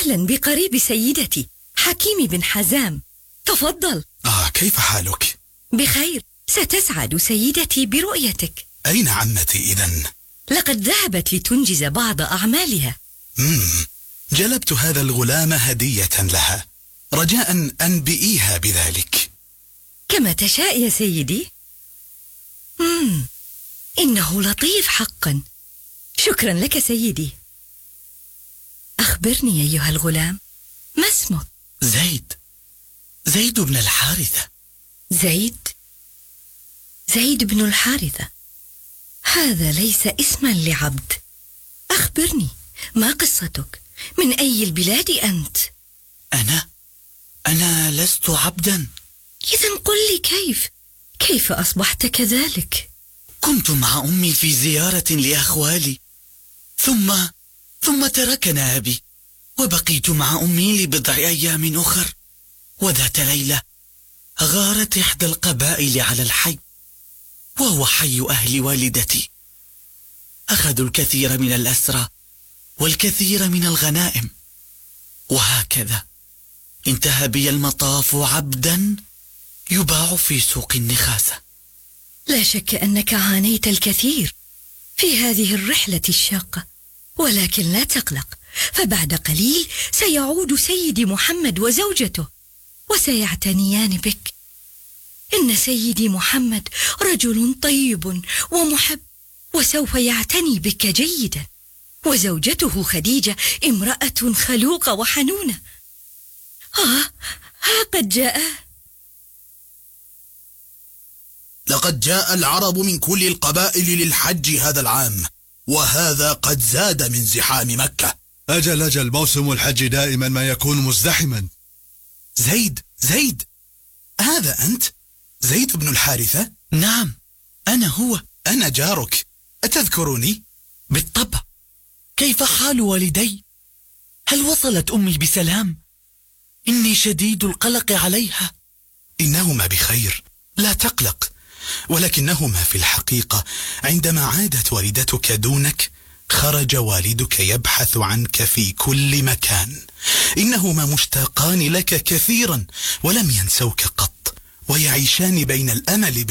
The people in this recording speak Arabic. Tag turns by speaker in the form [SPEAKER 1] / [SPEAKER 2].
[SPEAKER 1] أهلا بقريب سيدتي حكيم بن حزام، تفضل.
[SPEAKER 2] كيف حالك؟
[SPEAKER 1] بخير، ستسعد سيدتي برؤيتك.
[SPEAKER 2] أين عمتي إذن؟
[SPEAKER 1] لقد ذهبت لتنجز بعض أعمالها.
[SPEAKER 2] جلبت هذا الغلام هدية لها، رجاء أنبئيها بذلك.
[SPEAKER 1] كما تشاء يا سيدي. إنه لطيف حقا. شكرا لك سيدي. أخبرني أيها الغلام، ما اسمك؟
[SPEAKER 3] زيد بن الحارثة.
[SPEAKER 1] زيد بن الحارثة، هذا ليس اسما لعبد. أخبرني، ما قصتك؟ من أي البلاد أنت؟
[SPEAKER 3] أنا لست عبدا.
[SPEAKER 1] إذن قل لي كيف أصبحت كذلك؟
[SPEAKER 3] كنت مع أمي في زيارة لأخوالي، ثم تركنا أبي، وبقيت مع أمي لبضع أيام أخر. وذات ليلة غارت إحدى القبائل على الحي، وهو حي أهل والدتي. أخذوا الكثير من الأسرى والكثير من الغنائم، وهكذا انتهى بي المطاف عبدا يباع في سوق النخاسة.
[SPEAKER 1] لا شك أنك عانيت الكثير في هذه الرحلة الشاقة، ولكن لا تقلق، فبعد قليل سيعود سيدي محمد وزوجته وسيعتنيان بك. إن سيدي محمد رجل طيب ومحب، وسوف يعتني بك جيدا، وزوجته خديجة امرأة خلوقة وحنونة. قد جاء.
[SPEAKER 2] لقد جاء العرب من كل القبائل للحج هذا العام، وهذا قد زاد من زحام مكة.
[SPEAKER 4] أجل، موسم الحج دائما ما يكون مزدحما.
[SPEAKER 2] زيد، هذا أنت؟ زيد بن الحارثة؟
[SPEAKER 3] نعم، أنا هو.
[SPEAKER 2] أنا جارك، أتذكرني؟
[SPEAKER 3] بالطبع. كيف حال والدي؟ هل وصلت أمي بسلام؟ إني شديد القلق عليها.
[SPEAKER 2] إنهما بخير، لا تقلق، ولكنهما في الحقيقة عندما عادت والدتك دونك خرج والدك يبحث عنك في كل مكان. إنهما مشتاقان لك كثيرا ولم ينسوك قط، ويعيشان بين الأمل